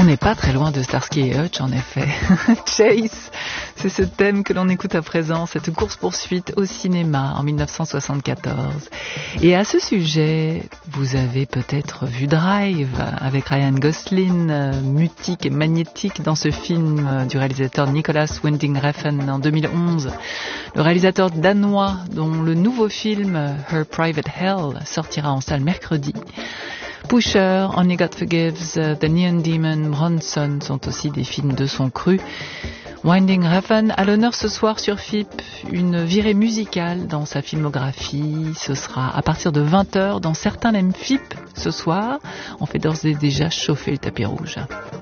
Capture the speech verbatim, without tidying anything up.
On n'est pas très loin de Starsky et Hutch, en effet. Chase, c'est ce thème que l'on écoute à présent, cette course-poursuite au cinéma en dix-neuf cent soixante-quatorze. Et à ce sujet, vous avez peut-être vu Drive avec Ryan Gosling, mutique et magnétique dans ce film du réalisateur Nicolas Winding Refn en deux mille onze. Le réalisateur danois dont le nouveau film Her Private Hell sortira en salle mercredi. Pusher, Only God Forgives, The Neon Demon, Bronson sont aussi des films de son cru. Winding Refn à l'honneur ce soir sur F I P, une virée musicale dans sa filmographie. Ce sera à partir de vingt heures dans certains M F I P ce soir. On fait d'ores et déjà chauffer le tapis rouge.